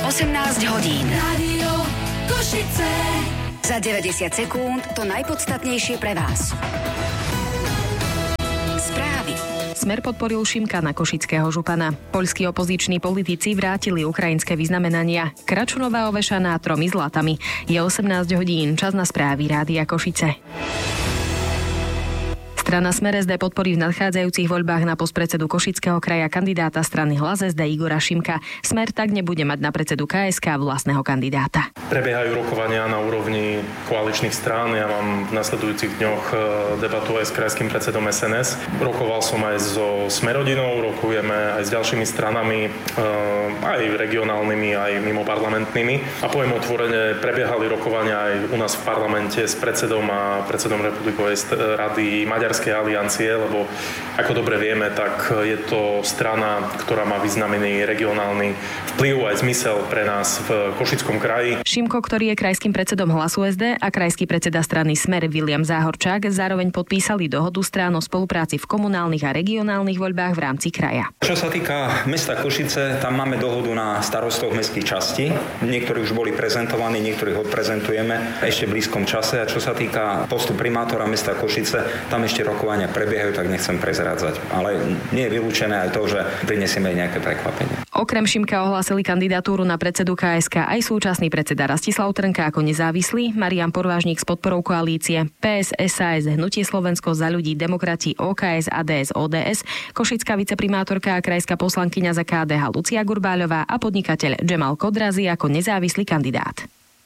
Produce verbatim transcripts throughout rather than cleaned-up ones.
osemnásť hodín. Rádio Košice. Za deväťdesiat sekúnd to najpodstatnejšie pre vás. Správy. Smer podporil Šimka na košického župana. Poľskí opoziční politici vrátili ukrajinské vyznamenania. Kračunová ovešaná tromi zlatami. Je osemnásť hodín, čas na správy Rádia Košice. Strana Smer es dé podporí v nadchádzajúcich voľbách na post predsedu Košického kraja kandidáta strany Hlas es dé Igora Šimka. Smer tak nebude mať na predsedu ká es ká vlastného kandidáta. Prebiehajú rokovania na úrovni koaličných strán. Ja mám v nasledujúcich dňoch debatu aj s krajským predsedom es en es. Rokoval som aj so Smerodinou, rokujeme aj s ďalšími stranami, aj regionálnymi, aj mimoparlamentnými. A poviem otvorene, prebiehali rokovania aj u nás v parlamente s predsedom a predsedom Republikovej rady Maďarskej aliancie, lebo ako dobre vieme, tak je to strana, ktorá má významný regionálny vplyv aj zmysel pre nás v Košickom kraji. Šimko, ktorý je krajským predsedom Hlasu es dé a krajský predseda strany Smer Viliam Záhorčák, zároveň podpísali dohodu strán o spolupráci v komunálnych a regionálnych voľbách v rámci kraja. Čo sa týka mesta Košice, tam máme dohodu na starostov mestských častí. Niektorí už boli prezentovaní, niektorých odprezentujeme ešte v blízkom čase. A čo sa týka postu primátora mesta Košice, tam ešte rokovania prebiehajú, tak nechcem prezrádzať. Ale nie je vylúčené aj to, že prinesieme nejaké prekvapenie. Okrem Šimka ohlásili kandidatúru na predsedu ká es ká aj súčasný predseda Rastislav Trnka ako nezávislý, Marián Porvážnik s podporou koalície, pé es, es a es, Hnutie Slovensko, Za ľudí, Demokrati, ó ká es, á dé es, ó dé es, košická viceprimátorka a krajská poslankyňa za ká dé há Lucia Gurbáľová a podnikateľ Džemal Kodrazi ako nezávislý kandidát.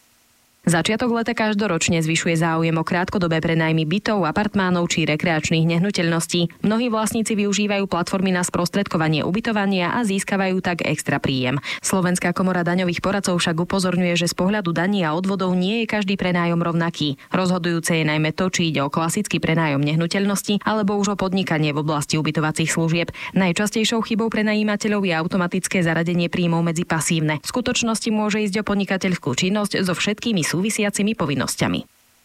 Začiatok leta každoročne zvyšuje záujem o krátkodobé prenajmy bytov, apartmánov či rekreačných nehnuteľností. Mnohí vlastníci využívajú platformy na sprostredkovanie ubytovania a získavajú tak extra príjem. Slovenská komora daňových poradcov však upozorňuje, že z pohľadu daní a odvodov nie je každý prenájom rovnaký. Rozhodujúce je najmä to, či ide o klasický prenájom nehnuteľnosti alebo už o podnikanie v oblasti ubytovacích služieb. Najčastejšou chybou prenajímateľov je automatické zaradenie príjmov medzi pasívne. V skutočnosti môže ísť o podnikateľskú činnosť so všetkými súvisiacimi povinnosťami.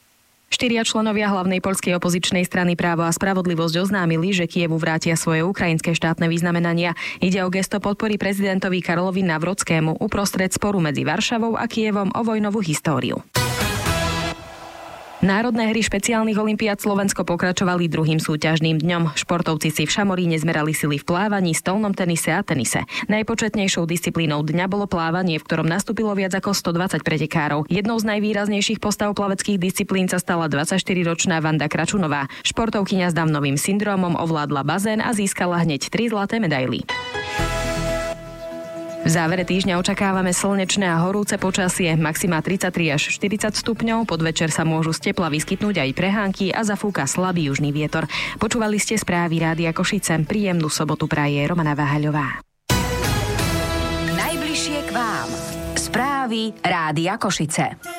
Štyria členovia hlavnej poľskej opozičnej strany Právo a spravodlivosť oznámili, že Kyjevu vrátia svoje ukrajinské štátne vyznamenania. Ide o gesto podpory prezidentovi Karolovi Navrotskému uprostred sporu medzi Varšavou a Kyjevom o vojnovú históriu. Národné hry špeciálnych olympiád Slovensko pokračovali druhým súťažným dňom. Športovci si v Šamoríne zmerali sily v plávaní, stolnom tenise a tenise. Najpočetnejšou disciplínou dňa bolo plávanie, v ktorom nastúpilo viac ako stodvadsať pretekárov. Jednou z najvýraznejších postav plaveckých disciplín sa stala dvadsaťštyriročná Vanda Kračunová. Športovkyňa s Downovým syndrómom ovládla bazén a získala hneď tri zlaté medaily. V závere týždňa očakávame slnečné a horúce počasie, maxima tridsaťtri až štyridsať stupňov, podvečer sa môžu z tepla vyskytnúť aj prehánky a zafúka slabý južný vietor. Počúvali ste správy Rádia Košice, príjemnú sobotu praje Romana Váhaľová. Najbližšie k vám. Správy Rádia Košice.